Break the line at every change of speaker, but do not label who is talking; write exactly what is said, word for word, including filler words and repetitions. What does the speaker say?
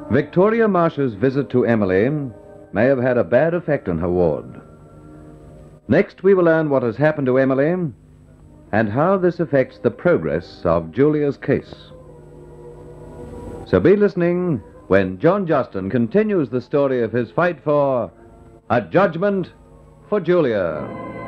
Victoria Marsh's visit to Emily may have had a bad effect on her ward. Next, we will learn what has happened to Emily and how this affects the progress of Julia's case. So be listening when John Justin continues the story of his fight for a judgment for Julia.